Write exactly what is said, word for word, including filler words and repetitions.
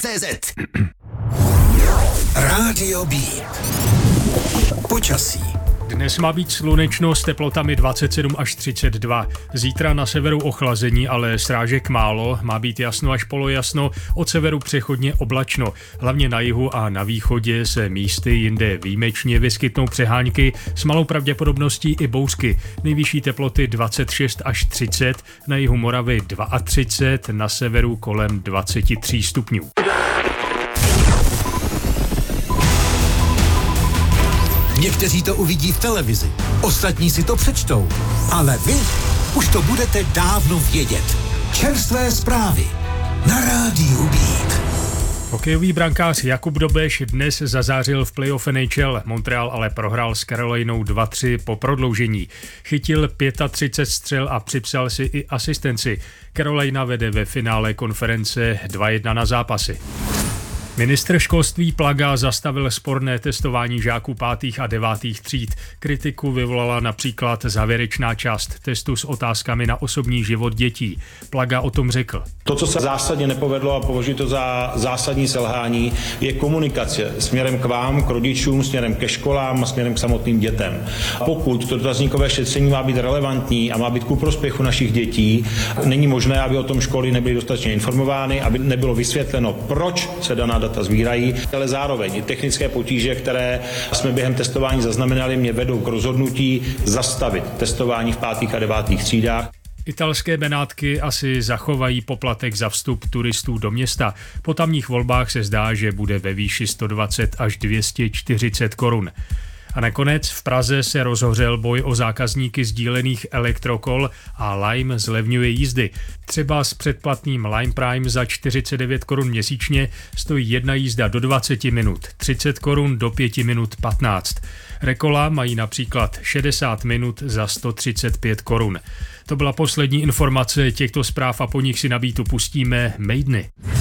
C Z. Rádio B. Počasí. Dnes má být slunečno s teplotami dvacet sedm až třicet dva. Zítra na severu ochlazení, ale srážek málo, má být jasno až polojasno, od severu přechodně oblačno. Hlavně na jihu a na východě se místy jinde výjimečně vyskytnou přehánky, s malou pravděpodobností i bouřky. Nejvyšší teploty dvacet šest až třicet, na jihu Moravy třicet dva, na severu kolem dvacet tři stupňů. Někteří to uvidí v televizi, ostatní si to přečtou, ale vy už to budete dávno vědět. Čerstvé zprávy na rádiu Beat. Hokejový brankář Jakub Dobeš dnes zazářil v playoff N H L. Montreal ale prohrál s Carolinou dva tři po prodloužení. Chytil třicet pět střel a připsal si i asistenci. Carolina vede ve finále konference dva jedna na zápasy. Ministr školství Plaga zastavil sporné testování žáků pátých a devátých tříd. Kritiku vyvolala například závěrečná část testu s otázkami na osobní život dětí. Plaga o tom řekl. To, co se zásadně nepovedlo a považuji to za zásadní selhání, je komunikace směrem k vám, k rodičům, směrem ke školám a směrem k samotným dětem. Pokud to dotazníkové šetření má být relevantní a má být ku prospěchu našich dětí, není možné, aby o tom školy nebyly dostatečně informovány, aby nebylo vysvětleno, proč se daná data sbírají, ale zároveň i technické potíže, které jsme během testování zaznamenali, mě vedou k rozhodnutí zastavit testování v pátých a devátých třídách. Italské Benátky asi zachovají poplatek za vstup turistů do města. Po tamních volbách se zdá, že bude ve výši sto dvacet až dvě stě čtyřicet korun. A nakonec v Praze se rozhořel boj o zákazníky sdílených elektrokol a Lime zlevňuje jízdy. Třeba s předplatným Lime Prime za čtyřicet devět korun měsíčně stojí jedna jízda do dvacet minut, třicet korun do pět minut patnáct. Rekola mají například šedesát minut za sto třicet pět korun. To byla poslední informace těchto zpráv a po nich si na Beatu pustíme Maideny.